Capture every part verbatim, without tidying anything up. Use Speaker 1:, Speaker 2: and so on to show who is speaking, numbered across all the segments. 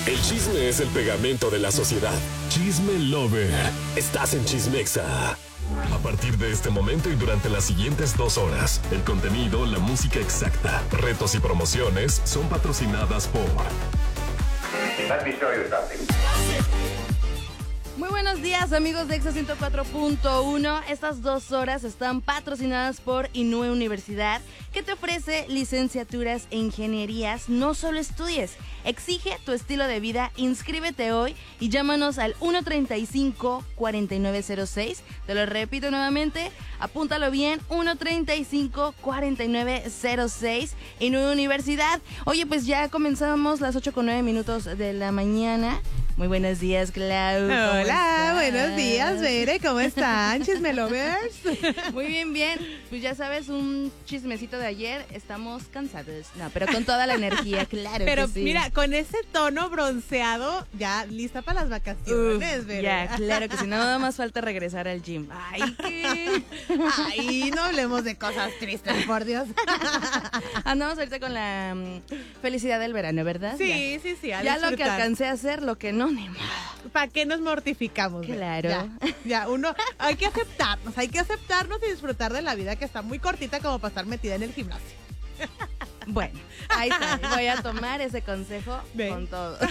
Speaker 1: El chisme es el pegamento de la sociedad. Chisme Lover. Estás en Chismexa. A partir de este momento y durante las siguientes dos horas, el contenido, la música exacta, retos y promociones son patrocinadas por...
Speaker 2: Let me show you something.
Speaker 3: Muy buenos días, amigos de Exa ciento cuatro punto uno. Estas dos horas están patrocinadas por Inúe Universidad, que te ofrece licenciaturas e ingenierías. No solo estudies, exige tu estilo de vida. Inscríbete hoy y llámanos al uno treinta y cinco, cuarenta y nueve cero seis. Te lo repito nuevamente, apúntalo bien, uno treinta y cinco, cuarenta y nueve cero seis. Inúe Universidad. Oye, pues ya comenzamos las ocho con nueve minutos de la mañana. Muy buenos días, Clau.
Speaker 4: Hola,
Speaker 3: estás?
Speaker 4: buenos días, Bere. ¿Cómo están, chismelovers?
Speaker 3: Muy bien, bien. Pues ya sabes, un chismecito de ayer. Estamos cansados. No, pero con toda la energía, claro.
Speaker 4: Pero
Speaker 3: que sí.
Speaker 4: mira, con ese tono bronceado, ya lista para las vacaciones,
Speaker 3: Uf,
Speaker 4: Bere.
Speaker 3: ya, claro que sí. Nada más falta regresar al gym. Ay, qué.
Speaker 4: Ay, no hablemos de cosas tristes, por Dios.
Speaker 3: Andamos ahorita con la um, felicidad del verano, ¿verdad?
Speaker 4: Sí,
Speaker 3: ya.
Speaker 4: sí, sí. A
Speaker 3: Ya lo que
Speaker 4: disfrutar.
Speaker 3: alcancé a hacer, lo que no, ni modo.
Speaker 4: ¿Para qué nos mortificamos? Bere?
Speaker 3: Claro.
Speaker 4: Ya, ya, uno, hay que aceptarnos, hay que aceptarnos y disfrutar de la vida que está muy cortita como para estar metida en el gimnasio.
Speaker 3: Bueno, ahí está. Voy a tomar ese consejo
Speaker 4: Ven.
Speaker 3: con todo.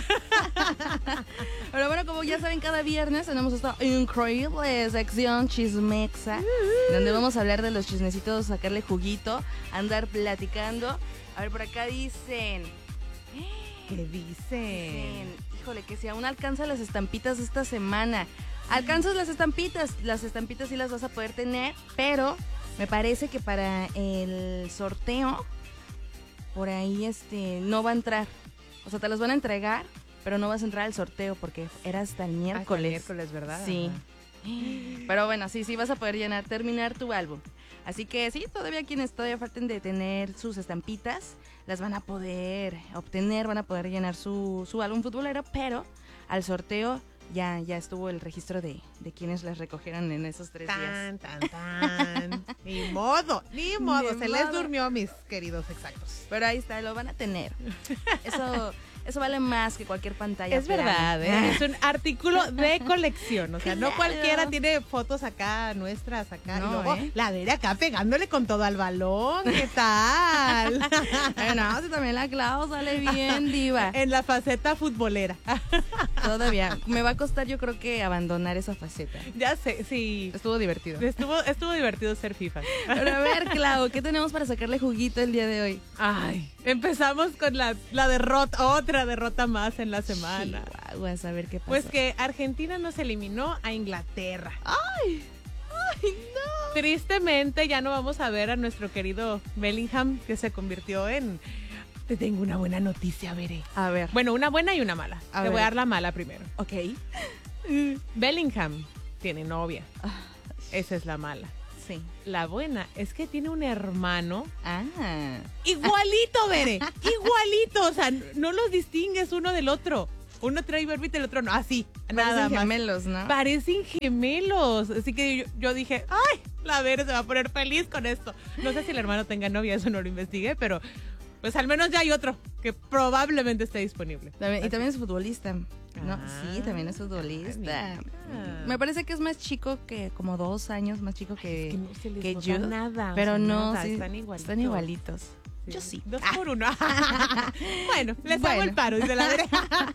Speaker 3: Pero bueno, como ya saben, cada viernes tenemos esta increíble sección Chismexa, donde vamos a hablar de los chismecitos, sacarle juguito, andar platicando. A ver, por acá dicen...
Speaker 4: ¿Qué dicen?
Speaker 3: dicen, híjole, que si aún alcanza las estampitas esta semana. Alcanzas las estampitas, las estampitas sí las vas a poder tener, pero me parece que para el sorteo, por ahí este no va a entrar. O sea, te las van a entregar, pero no vas a entrar al sorteo porque era hasta el miércoles.
Speaker 4: Hasta el miércoles, ¿verdad?
Speaker 3: Sí.
Speaker 4: Ajá.
Speaker 3: Pero bueno, sí, sí vas a poder llenar, terminar tu álbum. Así que sí, todavía quienes todavía falten de tener sus estampitas, las van a poder obtener, van a poder llenar su, su álbum futbolero, pero al sorteo ya, ya estuvo el registro de, de quienes las recogieron en esos tres días.
Speaker 4: Tan, tan, tan. Ni modo, ni modo.
Speaker 3: Ni
Speaker 4: Se les
Speaker 3: modo.
Speaker 4: durmió, mis queridos exactos.
Speaker 3: Pero ahí está, lo van a tener. Eso, eso vale más que cualquier pantalla.
Speaker 4: Es verdad,
Speaker 3: plana.
Speaker 4: ¿eh? Es un artículo de colección. O sea, no
Speaker 3: Claro.
Speaker 4: cualquiera tiene fotos acá nuestras acá.
Speaker 3: No,
Speaker 4: y luego
Speaker 3: ¿eh?
Speaker 4: la Bere acá pegándole con todo al balón. ¿Qué tal?
Speaker 3: Bueno, si también la Clau sale bien diva.
Speaker 4: En la faceta futbolera.
Speaker 3: Todavía. Me va a costar, yo creo que abandonar esa faceta.
Speaker 4: Ya sé, sí.
Speaker 3: Estuvo divertido.
Speaker 4: Estuvo, estuvo divertido ser FIFA.
Speaker 3: Pero a ver, Clau, ¿qué tenemos para sacarle juguito el día de hoy?
Speaker 4: Ay, empezamos con la, la derrota, otra derrota más en la semana.
Speaker 3: Chihuahuas, a ver qué pasa.
Speaker 4: Pues que Argentina nos eliminó a Inglaterra.
Speaker 3: ¡Ay! ¡Ay, no!
Speaker 4: Tristemente ya no vamos a ver a nuestro querido Bellingham, que se convirtió en... Te tengo una buena noticia, Bere.
Speaker 3: A ver.
Speaker 4: Bueno, una buena y una mala.
Speaker 3: A
Speaker 4: Te
Speaker 3: ver.
Speaker 4: voy a dar la mala primero.
Speaker 3: Ok.
Speaker 4: Bellingham tiene novia. Esa es la mala.
Speaker 3: Sí.
Speaker 4: La buena es que tiene un hermano
Speaker 3: Ah.
Speaker 4: igualito, Bere. Igualito. O sea, no los distingues uno del otro. Uno trae barbita y el otro no. Así. Nada
Speaker 3: Parecen
Speaker 4: más.
Speaker 3: gemelos, ¿no?
Speaker 4: Parecen gemelos. Así que yo, yo dije, ay, la Bere se va a poner feliz con esto. No sé si el hermano tenga novia, eso no lo investigué, pero pues al menos ya hay otro que probablemente esté disponible.
Speaker 3: También- y también es futbolista. No,
Speaker 4: Ah,
Speaker 3: sí, también es futbolista.
Speaker 4: mira.
Speaker 3: Me parece que es más chico que, como dos años más chico que,
Speaker 4: Es que no se les
Speaker 3: que
Speaker 4: nota
Speaker 3: yo.
Speaker 4: nada, o
Speaker 3: Pero
Speaker 4: sea,
Speaker 3: no,
Speaker 4: nada,
Speaker 3: sí,
Speaker 4: están igualitos.
Speaker 3: Están igualitos. Yo sí.
Speaker 4: Dos por uno. Bueno, les hago
Speaker 3: Bueno.
Speaker 4: el paro, dice la Bere.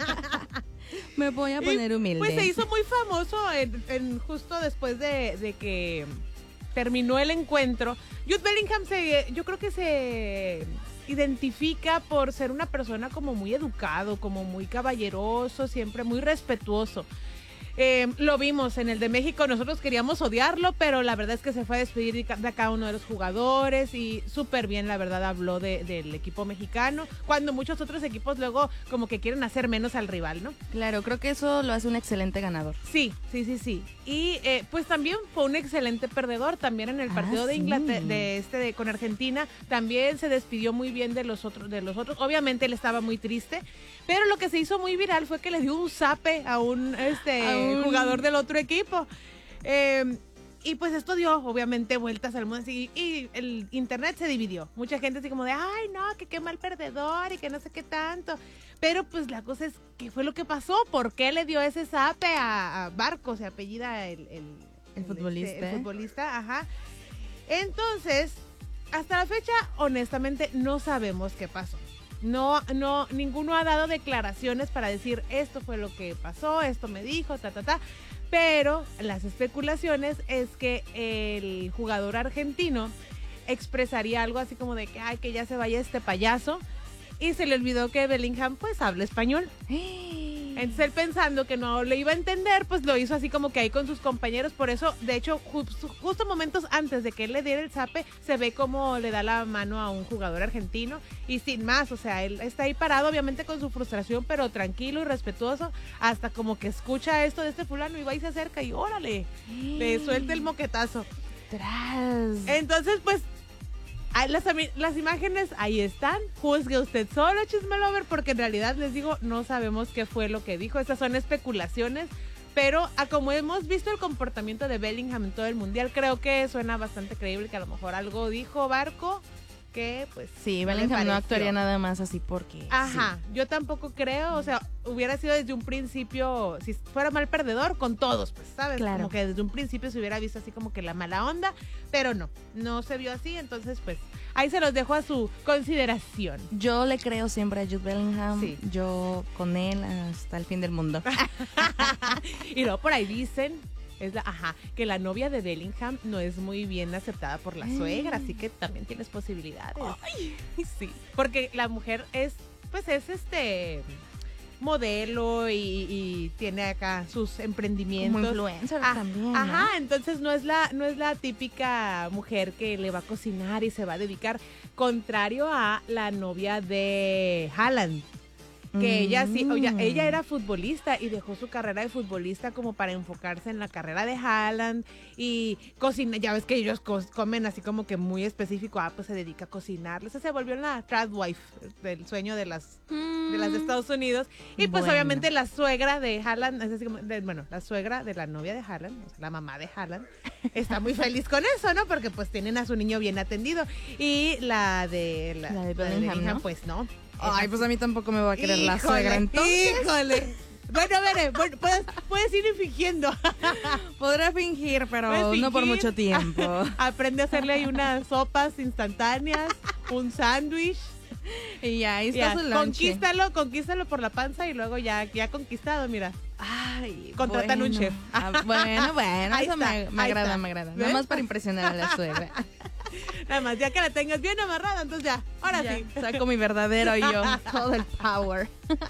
Speaker 3: Me voy a
Speaker 4: Y,
Speaker 3: poner humilde.
Speaker 4: Pues se hizo muy famoso en, en justo después de, de que terminó el encuentro. Jude Bellingham se, yo creo que se identifica por ser una persona como muy educado, como muy caballeroso, siempre muy respetuoso. Eh, lo vimos en el de México, nosotros queríamos odiarlo, pero la verdad es que se fue a despedir de ca- de cada uno de los jugadores y súper bien, la verdad, habló de, del equipo mexicano, cuando muchos otros equipos luego como que quieren hacer menos al rival, ¿no?
Speaker 3: Claro, creo que eso lo hace un excelente ganador.
Speaker 4: Sí, sí, sí, sí. Y eh, pues también fue un excelente perdedor, también en el
Speaker 3: Ah,
Speaker 4: partido de
Speaker 3: sí.
Speaker 4: Inglaterra, de este de, con Argentina, también se despidió muy bien de los otros, de los otros. Obviamente él estaba muy triste, pero lo que se hizo muy viral fue que le dio un zape a un este
Speaker 3: A un-
Speaker 4: jugador del otro equipo. Eh, Y pues esto dio, obviamente, vueltas al mundo así, y el internet se dividió. Mucha gente así como de, ay, no, que qué mal perdedor y que no sé qué tanto. Pero pues la cosa es, ¿qué fue lo que pasó? ¿Por qué le dio ese zape a, a Barco? Se apellida el... El,
Speaker 3: el futbolista.
Speaker 4: Este, el futbolista, ajá. Entonces, hasta la fecha, honestamente, no sabemos qué pasó. No, no, ninguno ha dado declaraciones para decir, esto fue lo que pasó, esto me dijo, ta, ta, ta. Pero las especulaciones es que el jugador argentino expresaría algo así como de que, ay, que ya se vaya este payaso. Y se le olvidó que Bellingham, pues, habla español. Entonces, él pensando que no le iba a entender, pues, lo hizo así como que ahí con sus compañeros. Por eso, de hecho, justo, justo momentos antes de que él le diera el zape, se ve como le da la mano a un jugador argentino. Y sin más, o sea, él está ahí parado, obviamente, con su frustración, pero tranquilo y respetuoso. Hasta como que escucha esto de este fulano y va y se acerca y órale, le suelta el moquetazo.
Speaker 3: Tras.
Speaker 4: Entonces, pues, Las, las imágenes ahí están, juzgue usted solo, Chisme Lover, porque en realidad les digo, no sabemos qué fue lo que dijo, estas son especulaciones, pero a como hemos visto el comportamiento de Bellingham en todo el mundial, creo que suena bastante creíble que a lo mejor algo dijo Barco, que pues...
Speaker 3: Sí, Bellingham no actuaría nada más así porque...
Speaker 4: Ajá,
Speaker 3: sí.
Speaker 4: Yo tampoco creo, o sea, hubiera sido desde un principio, si fuera mal perdedor, con todos, pues, ¿sabes?
Speaker 3: Claro.
Speaker 4: Como que desde un principio se hubiera visto así como que la mala onda, pero no, no se vio así, entonces pues ahí se los dejo a su consideración.
Speaker 3: Yo le creo siempre a Jude Bellingham,
Speaker 4: sí.
Speaker 3: Yo con él hasta el fin del mundo.
Speaker 4: Y luego por ahí dicen... Es la, ajá, que la novia de Bellingham no es muy bien aceptada por la suegra, así que también tienes posibilidades.
Speaker 3: Ay,
Speaker 4: sí, porque la mujer es, pues es este modelo y, y tiene acá sus emprendimientos.
Speaker 3: Como influencer
Speaker 4: ah,
Speaker 3: también, ¿no?
Speaker 4: Ajá, entonces no es la, no es la típica mujer que le va a cocinar y se va a dedicar, contrario a la novia de Haaland. Que ella sí, oye, ella era futbolista y dejó su carrera de futbolista como para enfocarse en la carrera de Haaland y cocina. Ya ves que ellos co- comen así como que muy específico, ah, pues se dedica a cocinar. Esa se volvió la trad wife, del sueño de las, mm. de las de Estados Unidos. Y pues bueno. Obviamente la suegra de Haaland, es así como, de, bueno, la suegra de la novia de Haaland, o sea, la mamá de Haaland, está muy feliz con eso, ¿no? Porque pues tienen a su niño bien atendido. Y la de, la,
Speaker 3: la de
Speaker 4: la
Speaker 3: Bellingham,
Speaker 4: de
Speaker 3: ¿no?
Speaker 4: Pues no.
Speaker 3: Ay, pues a mí tampoco me va a querer
Speaker 4: híjole,
Speaker 3: la suegra, entonces.
Speaker 4: Híjole. Bueno, a ver, puedes, puedes ir fingiendo.
Speaker 3: Podré fingir, pero
Speaker 4: fingir?
Speaker 3: no por mucho tiempo.
Speaker 4: Aprende a hacerle ahí unas sopas instantáneas, un sándwich.
Speaker 3: Y ya, ahí está
Speaker 4: ya,
Speaker 3: su lunch.
Speaker 4: Conquístalo, conquístalo por la panza y luego ya, ya conquistado, mira.
Speaker 3: Ay,
Speaker 4: contratan
Speaker 3: bueno.
Speaker 4: un chef.
Speaker 3: Ah, bueno, bueno,
Speaker 4: ahí
Speaker 3: eso
Speaker 4: está,
Speaker 3: me, me agrada,
Speaker 4: está.
Speaker 3: me agrada.
Speaker 4: ¿Ves?
Speaker 3: Nada más para impresionar a la suegra.
Speaker 4: Nada más, ya que la tengas bien amarrada, entonces ya, ahora
Speaker 3: ya,
Speaker 4: sí.
Speaker 3: Saco mi verdadero yo, todo el power.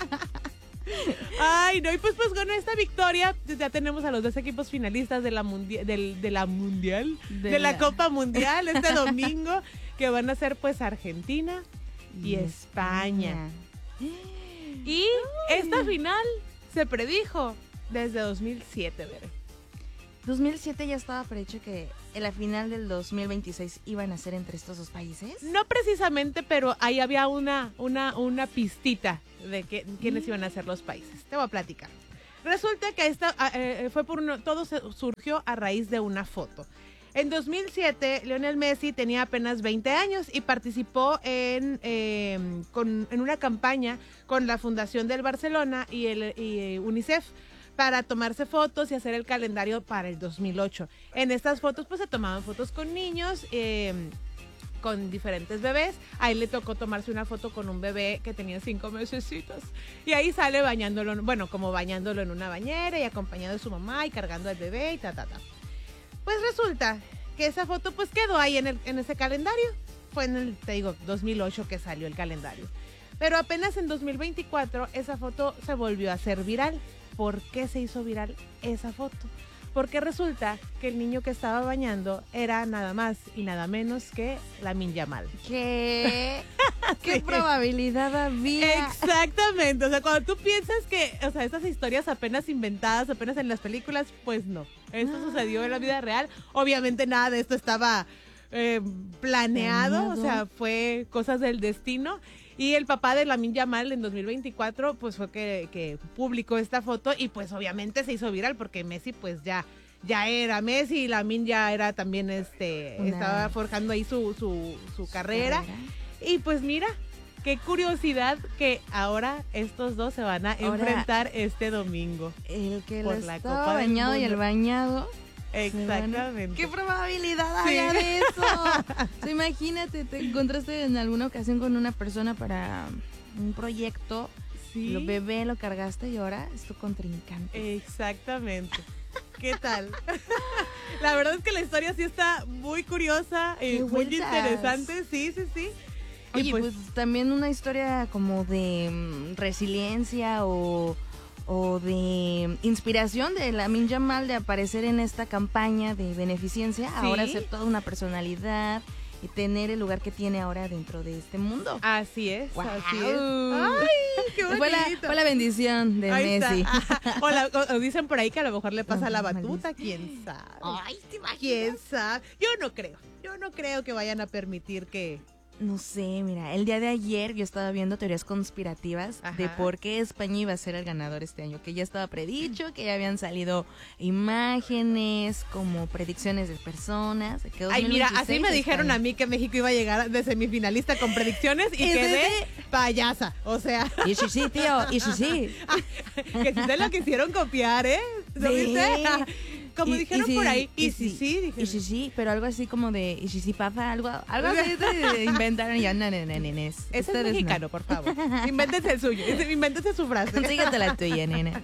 Speaker 4: Ay, no, y pues, pues con esta victoria ya tenemos a los dos equipos finalistas de la, mundi- del, de la Mundial, de, de la, la Copa Mundial este domingo, que van a ser pues Argentina y, y España. España. Y Ay. esta final se predijo desde dos mil siete, Bere.
Speaker 3: dos mil siete ya estaba predicho que en la final del dos mil veintiséis iban a ser entre estos dos países.
Speaker 4: No precisamente, pero ahí había una, una, una pistita de que, quiénes iban a ser los países. Te voy a platicar. Resulta que esta eh, fue por uno, todo se surgió a raíz de una foto. En dos mil siete, Lionel Messi tenía apenas veinte años y participó en, eh, con, en una campaña con la Fundación del Barcelona y, el, y UNICEF para tomarse fotos y hacer el calendario para el dos mil ocho. En estas fotos pues se tomaban fotos con niños, eh, con diferentes bebés. Ahí le tocó tomarse una foto con un bebé que tenía cinco mesecitos. Y ahí sale bañándolo, bueno, como bañándolo en una bañera y acompañado de su mamá y cargando al bebé y ta, ta, ta. Pues resulta que esa foto pues quedó ahí en, el, en ese calendario. Fue en el, te digo, dos mil ocho que salió el calendario. Pero apenas en dos mil veinticuatro esa foto se volvió a hacer viral. ¿Por qué se hizo viral esa foto? Porque resulta que el niño que estaba bañando era nada más y nada menos que Lamine Yamal.
Speaker 3: ¿Qué? ¿Qué sí. probabilidad había?
Speaker 4: Exactamente. O sea, cuando tú piensas que, o sea, estas historias apenas inventadas, apenas en las películas, pues no. Esto ah. sucedió en la vida real. Obviamente nada de esto estaba eh, planeado, planeado, o sea, fue cosas del destino. Y el papá de Lamine Yamal en dos mil veinticuatro pues fue que, que publicó esta foto y pues obviamente se hizo viral porque Messi pues ya, ya era Messi, Lamine ya era también, este,
Speaker 3: Una...
Speaker 4: estaba forjando ahí su, su, su, su carrera.
Speaker 3: carrera.
Speaker 4: Y pues mira, qué curiosidad que ahora estos dos se van a
Speaker 3: Ahora,
Speaker 4: enfrentar este domingo.
Speaker 3: El que
Speaker 4: por
Speaker 3: lo
Speaker 4: la
Speaker 3: estaba
Speaker 4: Copa del
Speaker 3: bañado y
Speaker 4: Mundo.
Speaker 3: el bañado.
Speaker 4: Exactamente.
Speaker 3: ¿Qué probabilidad
Speaker 4: Sí.
Speaker 3: había de eso? O sea, imagínate, te encontraste en alguna ocasión con una persona para un proyecto,
Speaker 4: Sí.
Speaker 3: lo bebé, lo cargaste y ahora es tu contrincante.
Speaker 4: Exactamente. ¿Qué tal? La verdad es que la historia sí está muy curiosa y
Speaker 3: Qué
Speaker 4: muy
Speaker 3: vueltas.
Speaker 4: interesante. Sí, sí, sí. Y
Speaker 3: Oye, pues, también una historia como de mm, resiliencia o, o de inspiración de Lamine Yamal de aparecer en esta campaña de beneficencia,
Speaker 4: Sí.
Speaker 3: ahora ser toda una personalidad y tener el lugar que tiene ahora dentro de este mundo.
Speaker 4: Así es,
Speaker 3: Guau.
Speaker 4: así es. ¡Ay, qué bonito!
Speaker 3: Fue la, fue la bendición de
Speaker 4: Ahí está.
Speaker 3: Messi.
Speaker 4: O, la- o- o dicen por ahí que a lo mejor le pasa
Speaker 3: Ay,
Speaker 4: la
Speaker 3: maldito.
Speaker 4: batuta, quién sabe.
Speaker 3: Ay, ¿te imaginas?
Speaker 4: ¿Quién sabe? Yo no creo. Yo no creo que vayan a permitir que...
Speaker 3: No sé, mira, el día de ayer yo estaba viendo teorías conspirativas
Speaker 4: Ajá.
Speaker 3: de por qué España iba a ser el ganador este año, que ya estaba predicho, que ya habían salido imágenes, como predicciones de personas. de que
Speaker 4: Ay, mira, así
Speaker 3: dos mil veintiséis
Speaker 4: me dijeron
Speaker 3: España-
Speaker 4: a mí que México iba a llegar de semifinalista con predicciones y
Speaker 3: ¿Es
Speaker 4: quedé
Speaker 3: ese?
Speaker 4: payasa. O sea,
Speaker 3: Y sí, sí, tío, y sí, sí.
Speaker 4: que sí se lo quisieron copiar, ¿eh? ¿Lo
Speaker 3: Sí.
Speaker 4: viste? Como
Speaker 3: Y-
Speaker 4: dijeron
Speaker 3: y sí,
Speaker 4: por ahí. Y,
Speaker 3: y
Speaker 4: sí,
Speaker 3: sí,
Speaker 4: sí, dije.
Speaker 3: Y sí, sí, pero algo así como de, y si sí pasa algo, algo así de inventaron y ya, no, no, no, no, no,
Speaker 4: Ese es
Speaker 3: ustedes no.
Speaker 4: mexicano, por favor. Invéntense el suyo. Invéntense su frase.
Speaker 3: Consíguete la tuya, nena.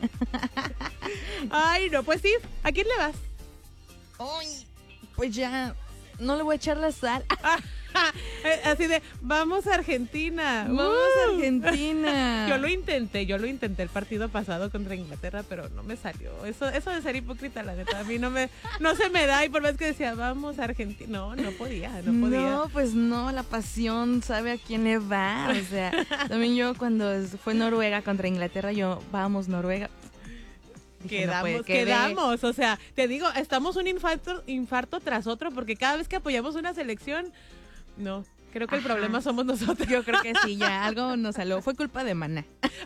Speaker 4: Ay, no, pues sí. ¿A quién le vas?
Speaker 3: Ay, pues ya, no le voy a echar la sal.
Speaker 4: Eh, Así de, vamos a Argentina.
Speaker 3: Vamos
Speaker 4: Uh.
Speaker 3: a Argentina.
Speaker 4: Yo lo intenté, yo lo intenté el partido pasado contra Inglaterra, pero no me salió. Eso, eso de ser hipócrita, la neta, a mí no me, no se me da. Y por más que decía, vamos a Argentina, no, no podía, no podía.
Speaker 3: No, pues no, la pasión sabe a quién le va. O sea, también yo cuando es- fue Noruega contra Inglaterra, yo, vamos, Noruega. Dije, no
Speaker 4: Quedamos,
Speaker 3: puede, quedé-
Speaker 4: quedamos, o sea, te digo, estamos un infarto, infarto tras otro, porque cada vez que apoyamos una selección, no, creo que el
Speaker 3: Ajá.
Speaker 4: problema somos nosotros.
Speaker 3: Yo creo que sí, ya algo nos salió. Fue culpa de Maná.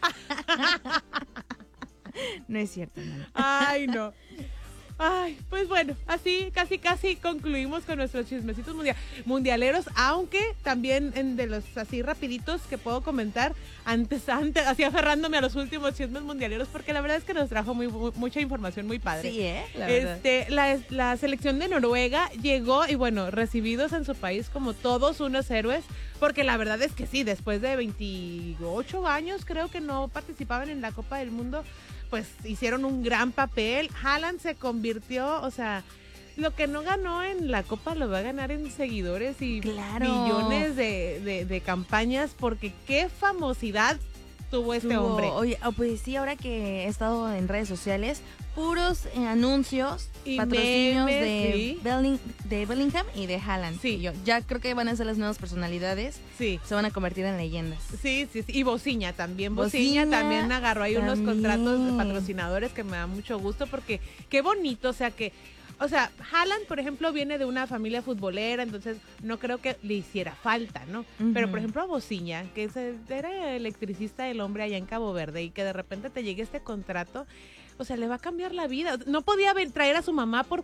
Speaker 3: No es cierto, Maná.
Speaker 4: Ay, no. Ay, pues bueno, así casi casi concluimos con nuestros chismecitos mundia- mundialeros, aunque también en de los así rapiditos que puedo comentar, antes, antes, así aferrándome a los últimos chismes mundialeros, porque la verdad es que nos trajo muy, muy- mucha información muy padre.
Speaker 3: Sí, ¿eh? La verdad.
Speaker 4: Este, la, la selección de Noruega llegó y bueno, recibidos en su país como todos unos héroes, porque la verdad es que sí, después de veintiocho años creo que no participaban en la Copa del Mundo, pues hicieron un gran papel. Haaland se convirtió, o sea, lo que no ganó en la Copa lo va a ganar en seguidores y
Speaker 3: Claro.
Speaker 4: millones de, de, de campañas, porque qué famosidad tuvo este
Speaker 3: Tuvo-
Speaker 4: hombre.
Speaker 3: Oye, oh, pues sí, ahora que he estado en redes sociales, puros eh, anuncios,
Speaker 4: Y
Speaker 3: patrocinios
Speaker 4: memes,
Speaker 3: de,
Speaker 4: sí.
Speaker 3: Belling- de Bellingham y de Haaland.
Speaker 4: Sí.
Speaker 3: Y yo ya creo que van a ser las nuevas personalidades,
Speaker 4: Sí.
Speaker 3: se van a convertir en leyendas.
Speaker 4: Sí, sí, sí. Y Bociña también. Bociña,
Speaker 3: Bociña
Speaker 4: también agarró ahí unos
Speaker 3: también.
Speaker 4: contratos de patrocinadores que me da mucho gusto porque qué bonito, o sea que, o sea, Haaland, por ejemplo, viene de una familia futbolera, entonces no creo que le hiciera falta, ¿no?
Speaker 3: Ujú.
Speaker 4: Pero, por ejemplo, a Bociña, que es el- era electricista del hombre allá en Cabo Verde y que de repente te llegue este contrato, o sea, le va a cambiar la vida. No podía ven- traer a su mamá por